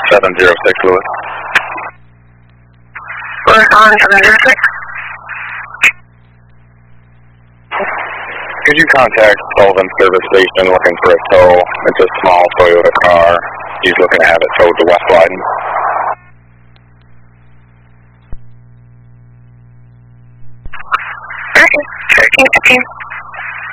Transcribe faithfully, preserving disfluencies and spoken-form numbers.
seven zero six, Lewis. Lewis on seven zero six. Could you contact Sullivan Service Station looking for a tow? It's a small Toyota car. He's looking to have it towed to West Leyden. Okay, thirteen fifteen.